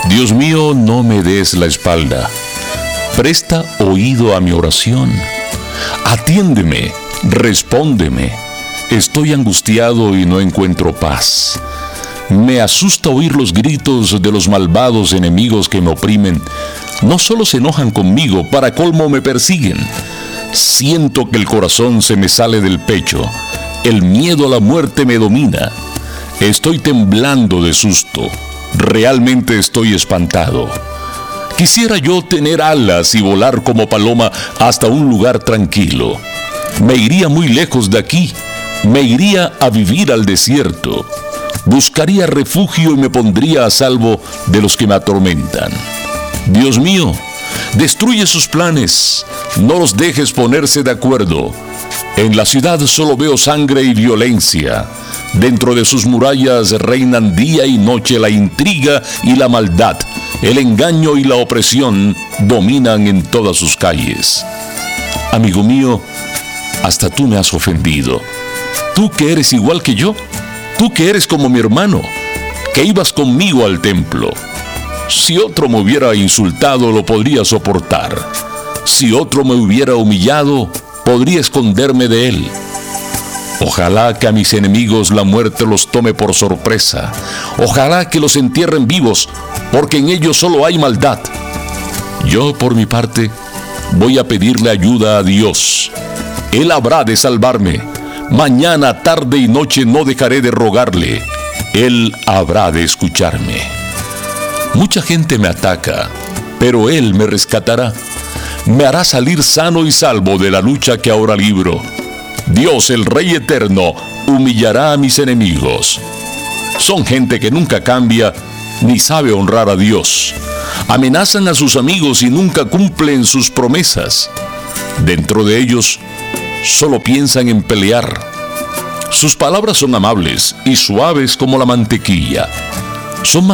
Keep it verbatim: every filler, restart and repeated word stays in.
Dios mío, no me des la espalda. Presta oído a mi oración. Atiéndeme, respóndeme. Estoy angustiado y no encuentro paz. Me asusta oír los gritos de los malvados enemigos que me oprimen. No solo se enojan conmigo, para colmo me persiguen. Siento que el corazón se me sale del pecho. El miedo a la muerte me domina. Estoy temblando de susto. Realmente estoy espantado. Quisiera yo tener alas y volar como paloma hasta un lugar tranquilo. Me iría muy lejos de aquí. Me iría a vivir al desierto. Buscaría refugio y me pondría a salvo de los que me atormentan. Dios mío, destruye sus planes. No los dejes ponerse de acuerdo. En la ciudad solo veo sangre y violencia. Dentro de sus murallas reinan día y noche la intriga y la maldad. El engaño y la opresión dominan en todas sus calles. Amigo mío, hasta tú me has ofendido. Tú que eres igual que yo. Tú que eres como mi hermano, que ibas conmigo al templo. Si otro me hubiera insultado, lo podría soportar. Si otro me hubiera humillado, podría esconderme de él. Ojalá que a mis enemigos la muerte los tome por sorpresa. Ojalá que los entierren vivos, porque en ellos solo hay maldad. Yo, por mi parte, voy a pedirle ayuda a Dios. Él habrá de salvarme. Mañana, tarde y noche no dejaré de rogarle. Él habrá de escucharme. Mucha gente me ataca, pero Él me rescatará. Me hará salir sano y salvo de la lucha que ahora libro. Dios, el Rey Eterno, humillará a mis enemigos. Son gente que nunca cambia ni sabe honrar a Dios. Amenazan a sus amigos y nunca cumplen sus promesas. Dentro de ellos, solo piensan en pelear. Sus palabras son amables y suaves como la mantequilla. Son